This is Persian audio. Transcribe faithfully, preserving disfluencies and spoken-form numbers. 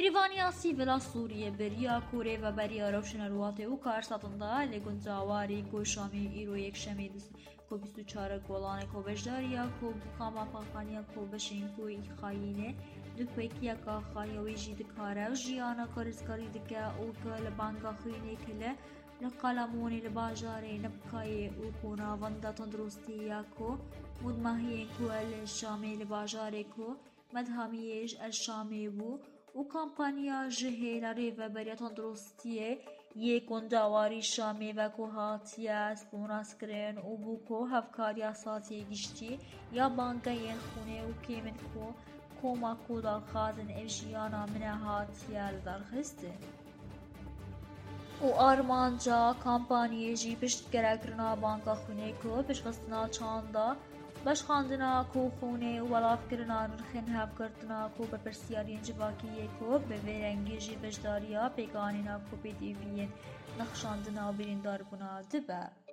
میریوانیا سیویلا سوریه بریا کوره و بریا روشن رواته و کارساتندا لگون جاواری کو شامی ایرو یک شمی کو بیست و چهار گولانه کو بجداریا کو بخاما پاخانیا کو بشین کو خاینه دکویکیا کا خایوی جید کاره جیانا کارزکاری دکه او کل بانگا خینه کله لقلمونی لباجاری نبکای او کونا وندا تندرستیا کو مدماهی کو الشامی لباجاری کو مدهمیش الشامی بو و کمپانیا جهیل ریو بریا تندرستیه یک گنداواری شامی و کو هاتیا سپوناس کرن و بو کو هفکاریا ساتی گشتی یا بانگای خونه و کیمن کو کوما کو دار خازن افجیانا من هاتیا لدار خسته و آرمانجا کمپانیه جی پشت گرگرنا بانگا خونه کو پشخستنا چاندا باش خواندنا کو خونه و ولاف کرنا نرخن هف کردنا کو به پرسیارین جواکیه کو به ویرنگی جی بجداریا پیگانینا کو پی دیوین نخشاندنا و بریندار بنا دبه